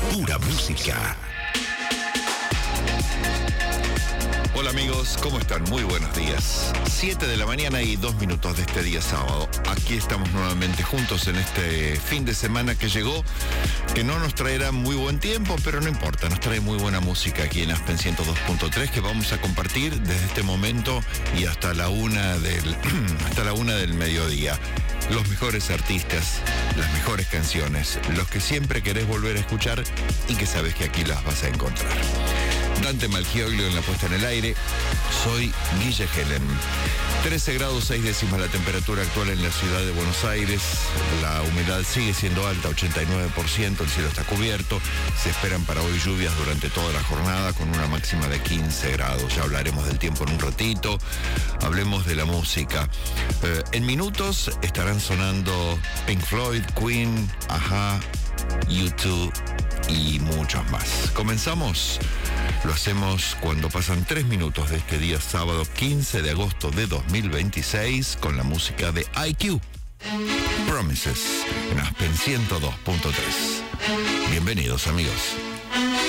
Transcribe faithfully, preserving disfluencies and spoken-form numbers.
Pura música. Hola amigos, ¿cómo están? Muy buenos días. siete de la mañana y dos minutos de este día sábado. Aquí estamos nuevamente juntos en este fin de semana que llegó, que no nos traerá muy buen tiempo, pero no importa, nos trae muy buena música aquí en Aspen ciento dos punto tres que vamos a compartir desde este momento y hasta la una del, hasta la una del mediodía. Los mejores artistas, las mejores canciones, los que siempre querés volver a escuchar y que sabes que aquí las vas a encontrar. Dante Malgioglio en la puesta en el aire. Soy Guille Helen. trece grados seis décimas la temperatura actual en la ciudad de Buenos Aires. La humedad sigue siendo alta, ochenta y nueve por ciento. El cielo está cubierto. Se esperan para hoy lluvias durante toda la jornada con una máxima de quince grados. Ya hablaremos del tiempo en un ratito. Hablemos de la música. Eh, en minutos estarán sonando Pink Floyd, Queen, Ajá, U dos y muchos más. ¿Comenzamos? Lo hacemos cuando pasan tres minutos de este día sábado quince de agosto de dos mil veintiséis con la música de I Q. Promises en Aspen ciento dos punto tres. Bienvenidos amigos.